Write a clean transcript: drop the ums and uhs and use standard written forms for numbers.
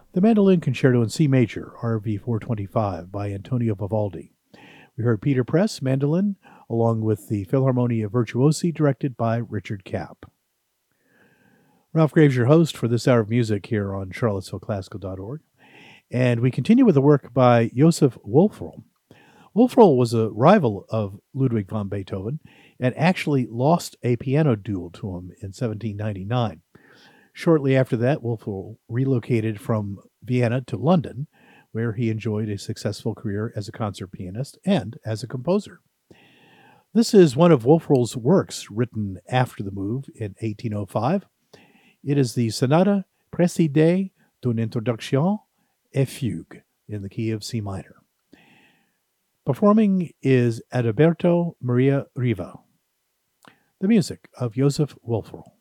The Mandolin Concerto in C Major, RV 425 by Antonio Vivaldi. We heard Peter Press, mandolin, along with the Philharmonia Virtuosi, directed by Richard Kapp. Ralph Graves, your host for this hour of music here on charlottesvilleclassical.org. And we continue with the work by Josef Wolfroll. Wolfroll was a rival of Ludwig van Beethoven and actually lost a piano duel to him in 1799. Shortly after that, Wolfroll relocated from Vienna to London, where he enjoyed a successful career as a concert pianist and as a composer. This is one of Wolfroll's works written after the move in 1805. It is the Sonata précédée d'une introduction et fugue in the key of C minor. Performing is Adalberto Maria Riva. The music of Josef Wolfroll.